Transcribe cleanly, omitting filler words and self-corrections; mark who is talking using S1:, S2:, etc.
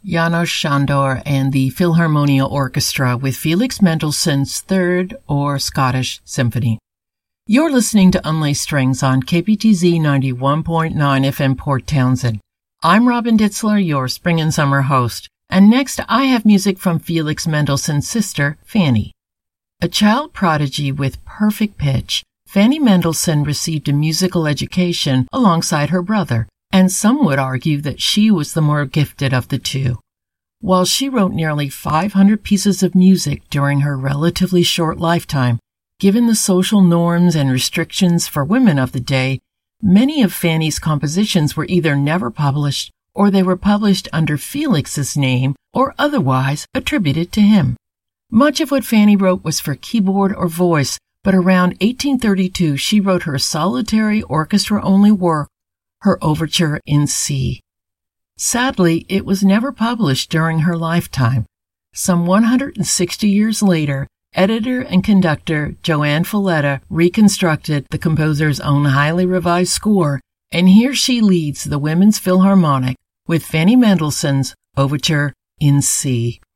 S1: János Sándor and the Philharmonia Orchestra with Felix Mendelssohn's Third or Scottish Symphony. You're listening to Unlaced Strings on KPTZ 91.9 FM Port Townsend. I'm Robin Ditzler, your spring and summer host, and next I have music from Felix Mendelssohn's sister, Fanny. A child prodigy with perfect pitch, Fanny Mendelssohn received a musical education alongside her brother, and some would argue that she was the more gifted of the two. While she wrote nearly 500 pieces of music during her relatively short lifetime, given the social norms and restrictions for women of the day, many of Fanny's compositions were either never published or they were published under Felix's name or otherwise attributed to him. Much of what Fanny wrote was for keyboard or voice, but around 1832 she wrote her solitary orchestra-only work, her Overture in C. Sadly, it was never published during her lifetime. Some 160 years later, editor and conductor Joanne Falletta reconstructed the composer's own highly revised score, and here she leads the Women's Philharmonic with Fanny Mendelssohn's Overture in C.